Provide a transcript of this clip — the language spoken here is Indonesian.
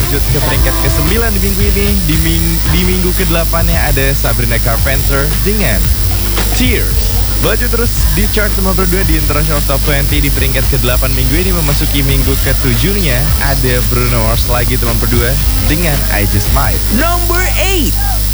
lanjut ke peringkat ke-9 di minggu ini. Di minggu ke-8-nya ada Sabrina Carpenter dengan Tears. Baju terus di chart nomor 2 di International Top 20 di peringkat ke-8 minggu ini. Memasuki minggu ke-7-nya ada Bruno Mars lagi teman berdua dengan I Just Might. Number 8.